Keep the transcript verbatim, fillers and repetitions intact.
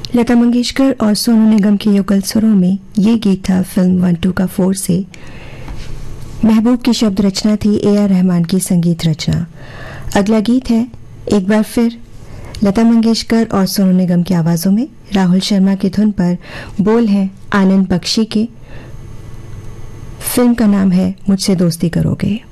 लता मंगेशकर और सोनू निगम के युगल स्वरों में ये गीत था फिल्म वन टू का फोर से। महबूब की शब्द रचना थी, ए आर रहमान की संगीत रचना। अगला गीत है एक बार फिर लता मंगेशकर और सोनू निगम की आवाज़ों में, राहुल शर्मा की धुन पर, बोल हैं आनंद बख्शी के। फिल्म का नाम है मुझसे दोस्ती करोगे।